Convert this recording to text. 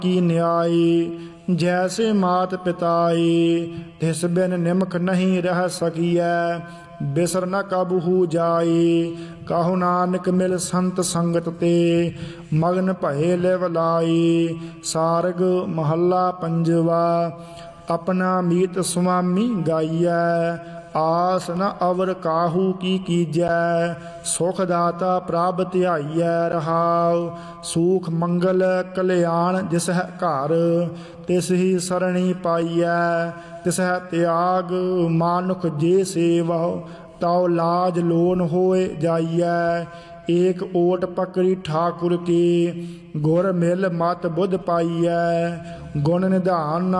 की न्याय। जैसे मात पिताई तिस बिन निमक नहीं रह सकियै। बिसर न कबहू जाई कहु नानक मिल संत संगत ते। मगन भये लिव लाई सारग महला पंजवा। अपना मीत स्वामी गाइयै आस न अवर काहू की कीजै। सुख दाता प्रभ ध्याइयै रहाउ। सूख मंगल कल्याण जिस है घर तिस ही सरणी पाइयै। तिस है त्याग मानुख जे सेवहु तौ लाज लोन होए जाइयै। एक ओट पकड़ी ठाकुर की गुर मिल मत बुध पाइयै। गुण निधान